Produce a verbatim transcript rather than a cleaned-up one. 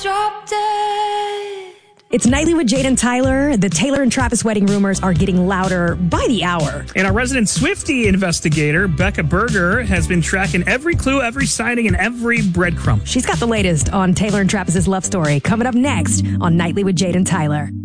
Drop dead. It's Nightly with Jade and Tyler. The Taylor and Travis wedding rumors are getting louder by the hour. And our resident Swiftie investigator, Becca Berger, has been tracking every clue, every sighting, and every breadcrumb. She's got the latest on Taylor and Travis's love story coming up next on Nightly with Jade and Tyler.